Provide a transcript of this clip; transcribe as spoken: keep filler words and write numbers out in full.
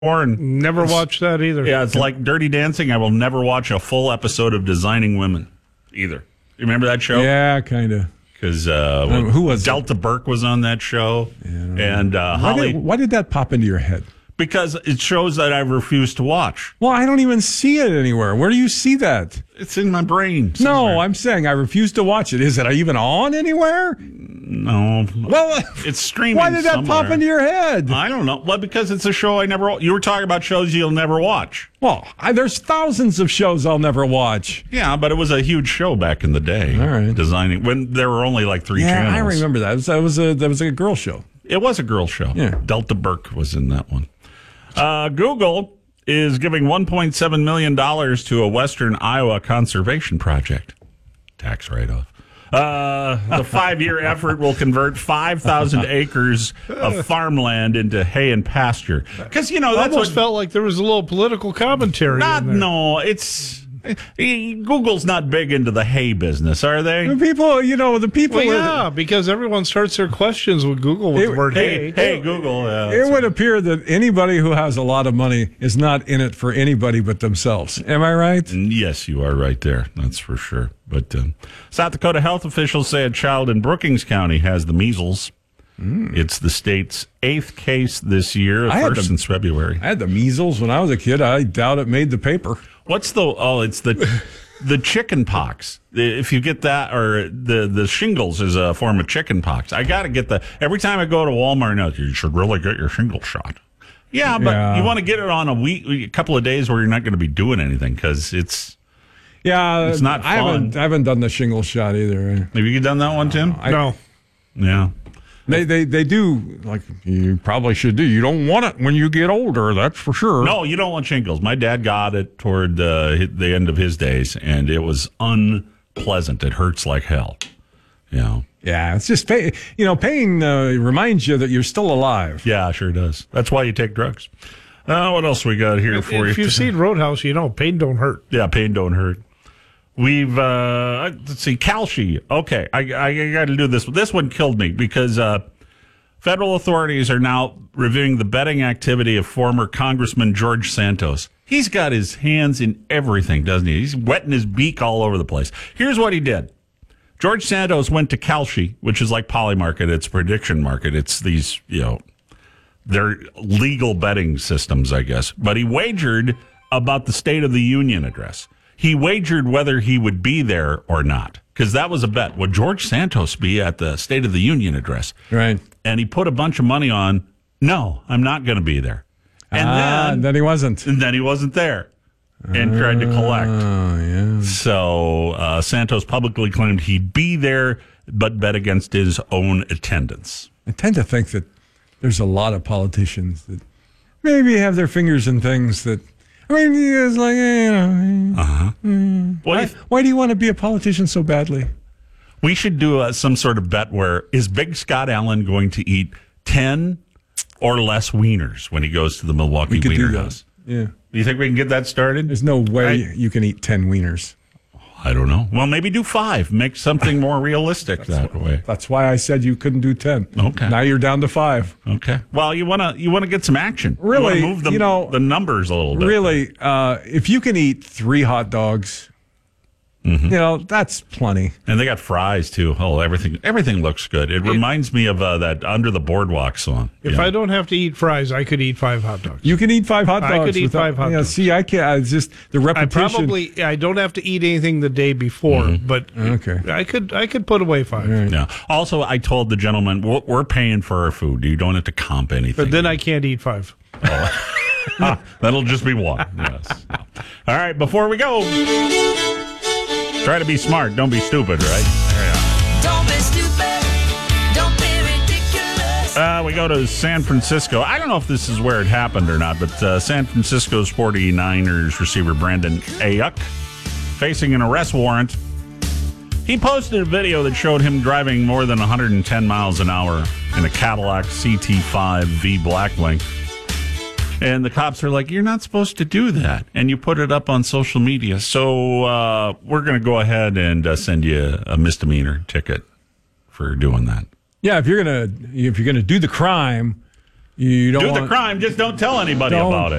porn. Never watched that either. Yeah, it's like Dirty Dancing. I will never watch a full episode of Designing Women either. You remember that show? Yeah, kind of. Because uh, Um, who was Delta Burke was on that show, and uh, Why Holly. did, why did that pop into your head? Because it shows that I refuse to watch. Well, I don't even see it anywhere. Where do you see that? It's in my brain somewhere. No, I'm saying I refuse to watch it. Is it even on anywhere? No. Well, it's streaming. Why did that somewhere. pop into your head? I don't know. Well, because it's a show I never. You were talking about shows you'll never watch. Well, I, there's thousands of shows I'll never watch. Yeah, but it was a huge show back in the day. All right. Designing when there were only like three yeah, channels. I remember that. It was, that was a that was a girl show. It was a girl show. Yeah. Delta Burke was in that one. Uh, Google is giving one point seven million dollars to a Western Iowa conservation project. Tax write-off. Uh, the five-year effort will convert five thousand acres of farmland into hay and pasture. Because, you know, that's almost what... felt like there was a little political commentary Not, in there. no, it's... Google's not big into the hay business, are they? The people, you know, the people. Well, yeah, because everyone starts their questions with Google with It- the word Hey, hey. hey, Google. Uh, It would appear that anybody who has a lot of money is not in it for anybody but themselves. Am I right? Yes, you are right there. That's for sure. But um, South Dakota health officials say a child in Brookings County has the measles. Mm. It's the state's eighth case this year, I had first the- since February. I had the measles when I was a kid. I doubt it made the paper. What's the? Oh, it's the the chicken pox. If you get that, or the the shingles is a form of chicken pox. I got to get the. Every time I go to Walmart, now you should really get your shingle shot. Yeah, but Yeah. you want to get it on a week, a couple of days where you're not going to be doing anything because it's. Yeah, It's not I haven't. fun. I haven't done the shingle shot either. Have you done that one, Tim? I- No. Yeah. They they they do like you probably should do. You don't want it when you get older. That's for sure. No, you don't want shingles. My dad got it toward uh, the end of his days, and it was unpleasant. It hurts like hell. You know. Yeah, it's just pain. You know, pain uh, reminds you that you're still alive. Yeah, it sure does. That's why you take drugs. Uh, what else we got here If, for if you? you've seen Roadhouse, you know pain don't hurt. Yeah, pain don't hurt. We've uh, let's see, Calci. Okay, I I got to do this. This one killed me because uh, federal authorities are now reviewing the betting activity of former Congressman George Santos. He's got his hands in everything, doesn't he? He's wetting his beak all over the place. Here's what he did. George Santos went to Kalshi, which is like Polymarket. It's a prediction market. It's these, you know, they're legal betting systems, I guess. But he wagered about the State of the Union address. He wagered whether he would be there or not, because that was a bet. Would George Santos be at the State of the Union address? Right. And he put a bunch of money on, no, I'm not going to be there. And Ah, then, then he wasn't. and then he wasn't there and tried to collect. Oh yeah. So uh, Santos publicly claimed he'd be there, but bet against his own attendance. I tend to think that there's a lot of politicians that maybe have their fingers in things that. I mean, it's like, you know. Uh-huh. mm, Well, why, you- why do you want to be a politician so badly? We should do uh, some sort of bet where is Big Scott Allen going to eat ten or less wieners when he goes to the Milwaukee We could Wiener do that. House? Yeah. Do you think we can get that started? There's no way I- you can eat ten wieners. I don't know. Well, maybe do five. Make something more realistic that way. That's why I said you couldn't do ten. Okay. Now you're down to five. Okay. Well, you want to you want to get some action. You Really, wanna move the, you know, the numbers a little bit. Really, uh, if you can eat three hot dogs, Mm-hmm. you know, that's plenty. And they got fries too. Oh, everything everything looks good. It reminds me of uh, that Under the Boardwalk song. If Yeah. I don't have to eat fries, I could eat five hot dogs. You can eat five hot dogs. I could eat without- five hot yeah, dogs. See, I can't. It's just the I repetition. probably I don't have to eat anything the day before, Mm-hmm. but Okay. I could I could put away five. Right. Yeah. Also, I told the gentleman we're, we're paying for our food. You don't have to comp anything. But then I can't eat five. Ah, that'll just be one. Yes. All right. Before we go, try to be smart. Don't be stupid. Right. Don't be stupid. Don't be ridiculous. Uh, we go to San Francisco. I don't know if this is where it happened or not, but uh, San Francisco's forty-niners receiver Brandon Ayuk facing an arrest warrant. He posted a video that showed him driving more than one hundred ten miles an hour in a Cadillac C T five V Blackwing. And the cops are like, you're not supposed to do that. And you put it up on social media. So uh, we're going to go ahead and uh, send you a misdemeanor ticket for doing that. Yeah, if you're gonna if you're gonna do the crime, You don't Do the want, crime, just don't tell anybody Don't. about it.